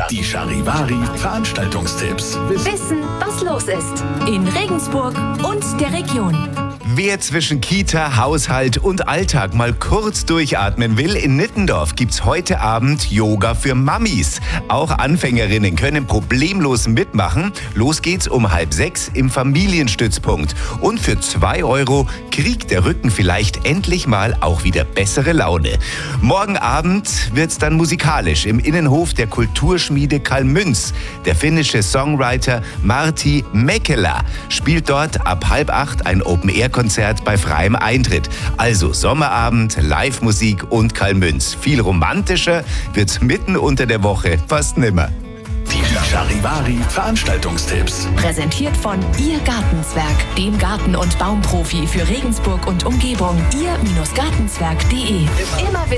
Die Charivari Veranstaltungstipps. Wissen, was los ist in Regensburg und der Region. Wer zwischen Kita, Haushalt und Alltag mal kurz durchatmen will, in Nittendorf gibt's heute Abend Yoga für Mammis. Auch Anfängerinnen können problemlos mitmachen. Los geht's um 5:30 im Familienstützpunkt. Und für 2 € kriegt der Rücken vielleicht endlich mal auch wieder bessere Laune. Morgen Abend wird's dann musikalisch im Innenhof der Kulturschmiede Kalmünz. Der finnische Songwriter Martti Mäkelä spielt dort ab 7:30 ein Open-Air-Konzert bei freiem Eintritt. Also Sommerabend, Live-Musik und Kalmünz. Viel romantischer wird's mitten unter der Woche fast nimmer. Die Charivari Veranstaltungstipps. Präsentiert von Ihr Gartenzwerg, dem Garten- und Baumprofi für Regensburg und Umgebung. Ihr-Gartenzwerg.de. Immer wissen.